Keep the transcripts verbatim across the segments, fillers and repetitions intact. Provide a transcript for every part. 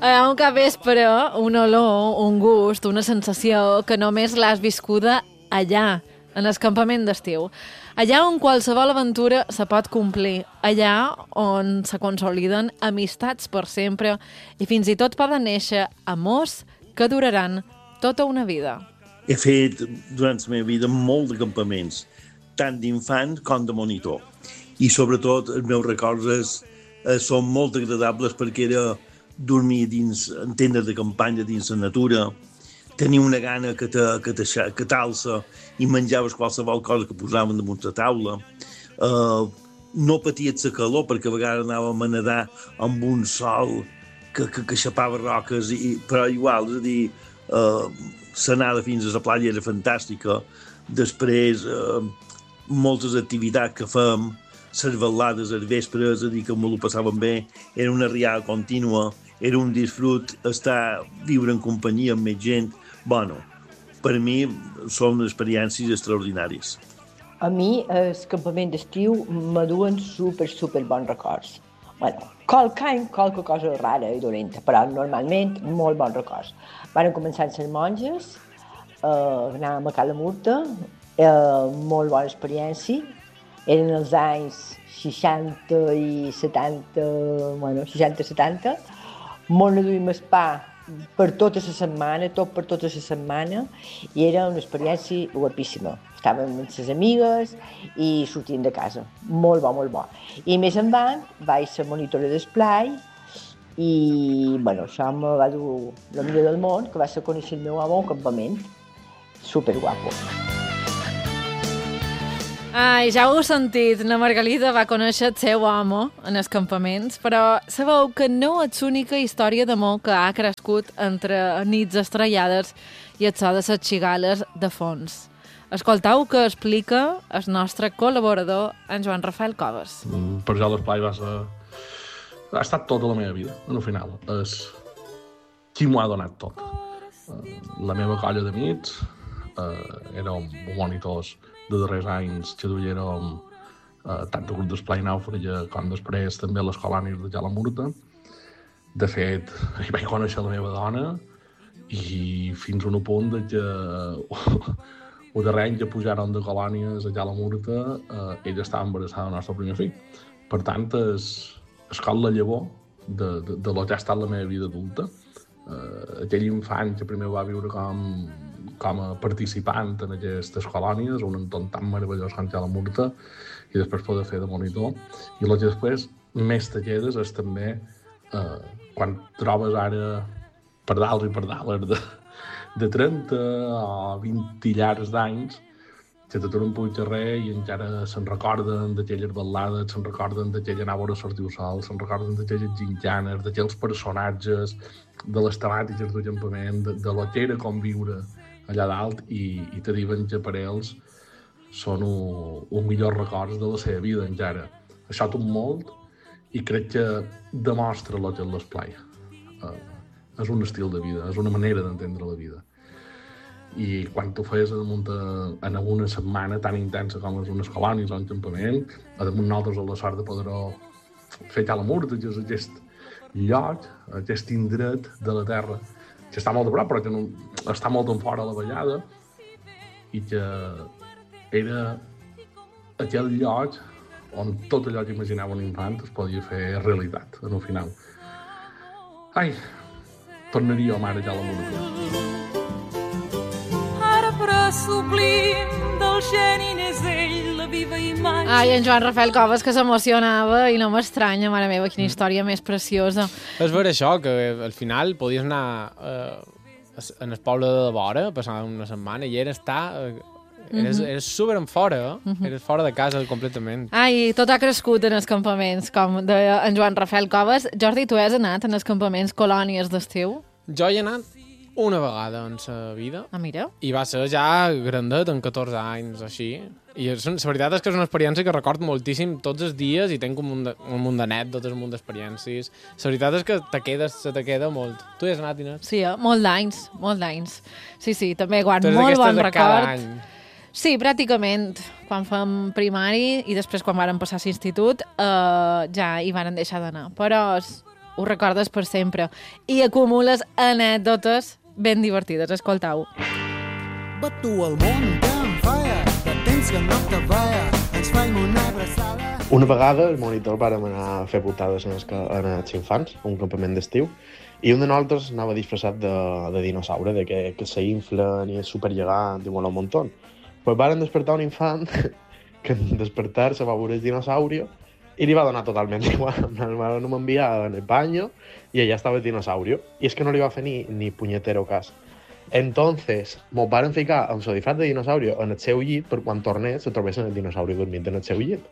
Hi ha un capvespre, una olor, un gust, una sensació que només l'has viscuda allà, en el campament d'estiu. Allà on qualsevol aventura se pot complir, allà on se consoliden amistats per sempre i fins i tot poden néixer amors que duraran tota una vida. He fet durant la meva vida molt de campaments, tant d'infant com de monitor. I sobretot els meus records és, eh, són molt agradables perquè era dormir dins en tendes de campanya dins la natura, tenir una gana que t'alça i menjaves qualsevol cosa que posaven damunt la taula. Uh, no paties la calor perquè a vegades anàvem a nedar amb un sol que, que, que xapava roques, i, però igual, és a dir, uh, l'anada fins a la platja era fantàstica. Després, uh, moltes activitats que fem, les velades als vespres, és a dir, que me ho passàvem bé, era una riada contínua, era un disfrut estar, viure en companyia amb més gent. Bueno, per mi són experiències extraordinàries. A mi, el campament d'estiu m'aduen super, super bons records. Bueno, qualque any, qualque cosa rara i dolenta, però normalment molt bons records. Van començar les monges, eh, anàvem a Cala Murta, eh, molt bona experiència. Eren els anys seixanta i setanta, bueno, seixanta i setanta. Molt no duim el pa per tota la setmana, tot per tota la setmana, i era una experiència guapíssima. Estàvem amb les amigues i sortint de casa. Molt bo, molt bo. I més endavant vaig ser monitora d'esplai i, bueno, això em va dur la millor del món, que va ser conèixer el meu home a un campament. Superguapo. Ai, ja ho heu sentit, na Margalida va conèixer el seu home en els campaments, però sabeu que no és l'única història d'amor que ha crescut entre nits estrellades i el so de les xigales de fons. Escoltau que explica el nostre col·laborador, en Joan Rafael Coves. Mm, per jo l'esplai va ser... ha estat tota la meva vida, en el final. És qui m'ho ha donat tot. La meva colla d'amics, eh, érem monitors de darrers anys que duiérem eh, tant el grup d'esplai nàufraga com després també les colònies de Cala Murta. De fet, hi vaig conèixer la meva dona i fins a un punt de que el darrer any que pujàrem de colònies a Cala Murta, eh, ella estava embarassada del nostre primer fill. Per tant, és, és com la llavor de, de, de lo que ha estat la meva vida adulta. Eh, aquell infant que primer va viure com, com a participant en aquestes colònies, un entorn tan meravellós com Cala Murta, i després poder fer de monitor. I el que després més te quedes és també eh, quan trobes ara per dalt i per dalt de, de trenta o vint llargs d'anys que te tornen pel carrer i encara se'n recorden d'aquelles ballades, se'n recorden d'aquella anava a sortir el sol, se'n recorden d'aquelles gincanes, d'aquells personatges, de les temàtiques del campament, de, de lo que era conviure allà dalt, i, i te diuen que per ells són els millors records de la seva vida encara. Això tot molt i crec que demostra el que és l'esplai. Uh, és un estil de vida, és una manera d'entendre la vida. I quan tu feies en una setmana tan intensa com és unes colònies o un campament, a damunt nosaltres a la sort de poder fer Cala Murta, que és aquest lloc, aquest indret de la terra, que està molt a prop, però que no, està molt en fora a la vallada, i que era aquell lloc on tot allò que imaginava un infant es podia fer realitat, en el final. Ai, tornaria a mare Cala Murta. Sublim del geni n'és ell, la viva imatge. Ai, en Joan Rafael Coves, que s'emocionava, i no m'estranya, mare meva, quina història més preciosa. És ver això, que al final podies anar eh, en el poble de vora, passar una setmana, i era estar... Eh, eres, eres super en fora, eh? Uh -huh. Eres fora de casa completament. Ai, tot ha crescut en els campaments, com deia en Joan Rafael Coves. Jordi, tu has anat en els campaments colònies d'estiu? Jo hi he anat una vegada en sa vida. Ah, mira. I va ser ja grandet, en catorze anys, així. I és, la veritat és que és una experiència que record moltíssim tots els dies i tenc un munt, de, un munt d'anècdotes, un munt d'experiències. La veritat és que te quedes, se te queda molt. Tu hi has anat, Inés? Sí, eh? molt d'anys, molt d'anys. Sí, sí, també guard molt bon record. Cada any. Sí, pràcticament. Quan fem primari i després quan vàrem passar a l'institut eh, ja hi varen deixar d'anar. Però ho recordes per sempre. I acumules anècdotes ben divertides. Escoltau. Bato el món que em feia, de temps que no te veia, ens faim una abraçada. Una vegada el monitor vàrem anar a fer putades en els, en els infants, a un campament d'estiu, i un de nosaltres anava disfressat de, de dinosaure, de que, que s'inflen i és supergegant i molt un muntó. Pues varen despertar un infant que en despertar-se va veure el dinosaurio i li va donar totalment igual. No m'enviava en el banyo i allà estava el dinosaurio. I és que no li va fer ni, ni punyetero cas. Entonces, mos varen ficar amb el disfraz de dinosaurio en el seu llit per quan tornés se trobessin el dinosaurio dormint en el seu llit.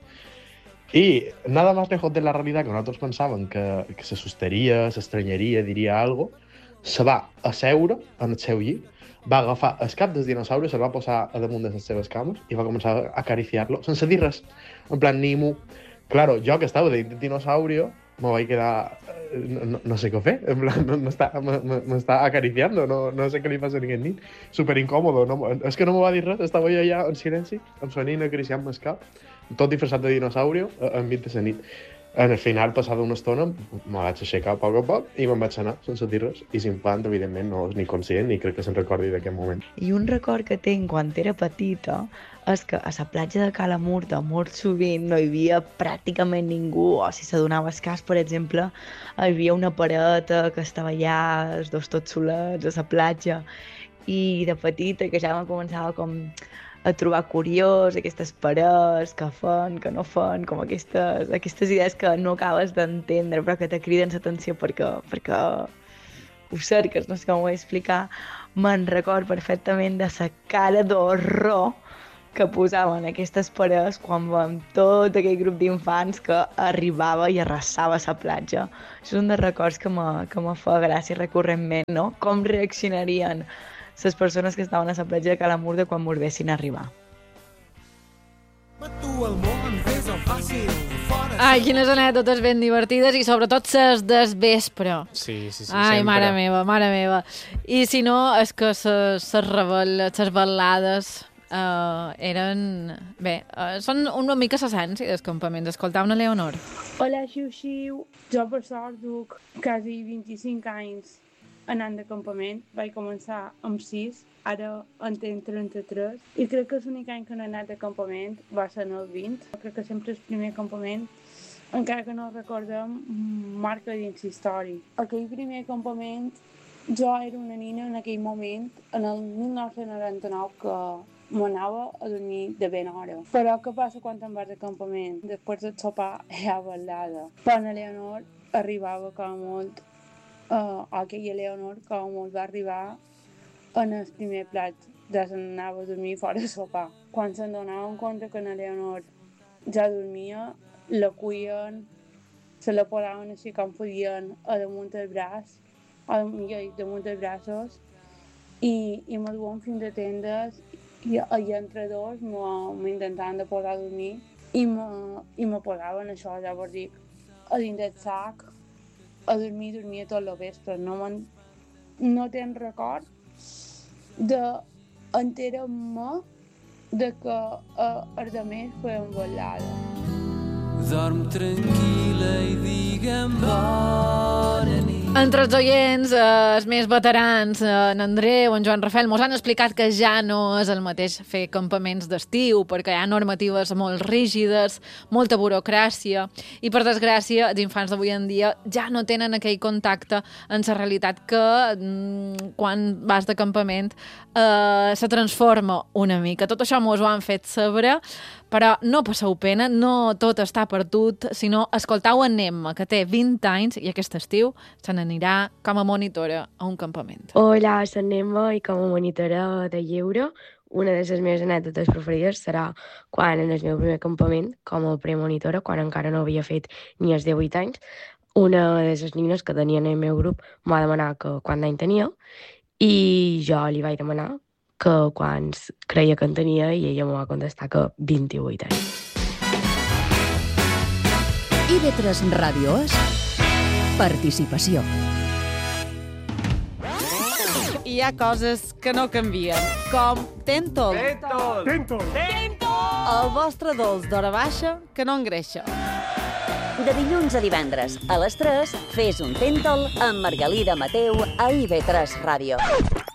I nada más lejos de la realidad que nosaltres pensàvem que, que s'assustaria, s'estranyaria, diria algo, se va asseure en el seu llit, va agafar el cap del dinosauri, se'l va posar a damunt de les seves cames i va començar a acariciar-lo sense dir res, en plan ni mu. Claro, jo que estava dins del dinosaurio me vaig quedar... No, no sé què fer, en plan, m'està acariciando, no, no sé què li passa a aquest nit. Super incòmodo, no, és que no me va dir res, estava jo allà en silenci, amb son nin acariciant-me el cap, tot disfressat de dinosaurio, enmig de la nit. En el final, passada una estona, me vaig aixecar a poc a poc i me'n vaig anar sense dir res. I l'infant, evidentment, no és ni conscient ni crec que se'n recordi d'aquest moment. I un record que tinc quan era petita és que a la platja de Cala Murta molt sovint no hi havia pràcticament ningú, o si se donava el cas, per exemple, hi havia una pareta que estava allà, els dos tots solets, a la platja, i de petita que ja me començava com a trobar curiós aquestes parets, que fan, que no fan, com aquestes, aquestes idees que no acabes d'entendre però que te criden l'atenció perquè, perquè ho cerques, no sé com ho vull explicar. Me'n record perfectament de la cara d'horror que posaven aquestes parets quan vam tot aquell grup d'infants que arribava i arrasava a la platja. És un dels records que me, que me fa gràcia recurrentment, no? Com reaccionarien les persones que estaven a la platja de Cala Murta quan volguessin arribar. Ai, quines anècdotes ben divertides i sobretot ses des vespre. Sí, sí, sí, Ai, sempre. mare meva, mare meva. I si no, és que ses rebel·les, ses ballades uh, eren... Bé, uh, són una mica l'essència dels campaments. Escoltau una Leonor. Hola, xiu-xiu. Jo, per sort, duc quasi vint-i-cinc anys anant de campament. Vaig començar amb sis, ara en tinc trenta-tres, i crec que l'únic any que no he anat de campament va ser en el vint. Crec que sempre el primer campament, encara que no el recordem, marca dins la història. Aquell primer campament, jo era una nina en aquell moment, en el mil nou-cents noranta-nou, que m'anava a dormir de ben hora. Però què passa quan te'n vas de campament? Després del sopar hi ha ballada. Però en Leonor arribava com molt Uh, aquella Leonor, com molt va arribar en el primer plat de s'anava a dormir fora de sopar. Quan se'n donaven compte que en Leonor ja dormia, la cuien, se la posaven així com podien a damunt del braç, a damunt dels braços, i, i me duen fins a tendes, i, i entre dos m'intentaven de posar a dormir, i me, i me posaven això, ja vos dic, a dins del sac, a dormir, dormia tot el vespre. No, no tenc record d'enterar-me de que uh, els altres feien ballada. Dorm tranquil·la i digue'm bona nit. Entre els oients, eh, els més veterans, eh, en Andreu, en Joan Rafael, mos han explicat que ja no és el mateix fer campaments d'estiu, perquè hi ha normatives molt rígides, molta burocràcia, i per desgràcia els infants d'avui en dia ja no tenen aquell contacte amb la realitat que mm, quan vas de campament eh, se transforma una mica. Tot això mos ho han fet saber, però no passeu pena, no tot està perdut, sinó escoltau en Nemma, que té vint anys i aquest estiu se n'anirà com a monitora a un campament. Hola, soc Nemma i com a monitora de lleure, una de les meves anècdotes preferides serà quan en el meu primer campament, com a premonitora, quan encara no havia fet ni els divuit anys, una de les nines que tenia en el meu grup m'ha demanat que quant d'any tenia i jo li vaig demanar que quan creia que en tenia i ella m'ho va contestar que vint-i-vuit anys. I ve tres Ràdio és participació. Hi ha coses que no canvien, com Tentol. Tentol! Tentol! El vostre dolç d'hora baixa que no engreixa. De dilluns a divendres, a les tres, fes un Tentol amb Margalida Mateu a I V tres Ràdio.